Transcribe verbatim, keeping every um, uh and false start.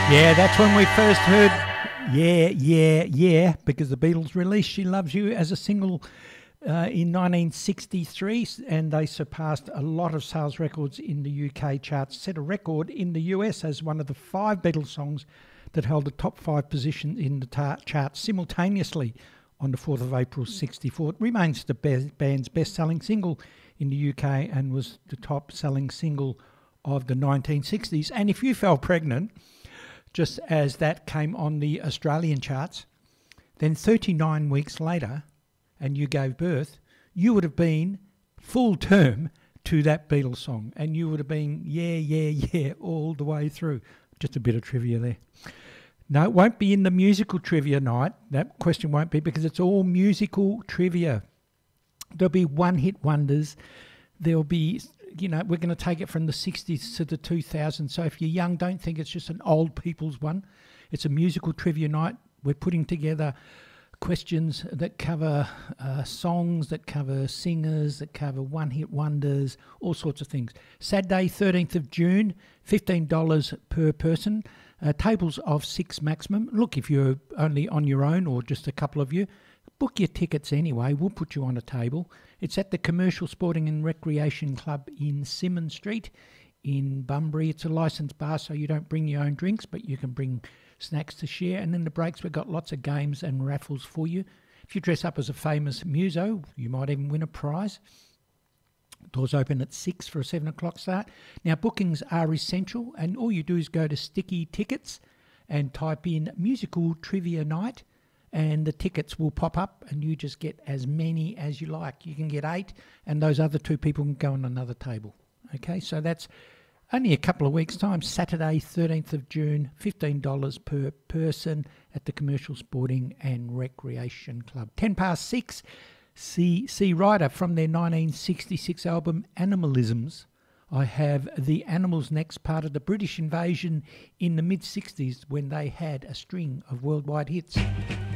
Yeah, that's when we first heard Yeah, Yeah, Yeah, because the Beatles released She Loves You as a single uh, in nineteen sixty-three, and they surpassed a lot of sales records in the U K charts, set a record in the U S as one of the five Beatles songs that held the top five position in the tar- charts simultaneously on the fourth of April sixty-four. It remains the be- band's best-selling single in the U K and was the top-selling single of the nineteen sixties. And if you fell pregnant just as that came on the Australian charts, then thirty-nine weeks later, and you gave birth, you would have been full term to that Beatles song, and you would have been yeah, yeah, yeah all the way through. Just a bit of trivia there. No, it won't be in the musical trivia night. That question won't be, because it's all musical trivia. There'll be one-hit wonders. There'll be, you know, we're going to take it from the sixties to the two thousands. So if you're young, don't think it's just an old people's one. It's a musical trivia night. We're putting together questions that cover uh, songs, that cover singers, that cover one-hit wonders, all sorts of things. Saturday, thirteenth of June, fifteen dollars per person. Uh, tables of six maximum. Look, if you're only on your own or just a couple of you, book your tickets anyway. We'll put you on a table. It's at the Commercial Sporting and Recreation Club in Symonds Street in Bunbury. It's a licensed bar, so you don't bring your own drinks, but you can bring snacks to share. And in the breaks, we've got lots of games and raffles for you. If you dress up as a famous muso, you might even win a prize. Doors open at six for a seven o'clock start. Now, bookings are essential, and all you do is go to Sticky Tickets and type in Musical Trivia Night, and the tickets will pop up, and you just get as many as you like. You can get eight, and those other two people can go on another table. Okay, so that's only a couple of weeks' time. Saturday, thirteenth of June, fifteen dollars per person at the Commercial Sporting and Recreation Club. Ten past six. C. C. Ryder from their nineteen sixty-six album Animalisms. I have The Animals Next, part of the British invasion in the mid-sixties when they had a string of worldwide hits.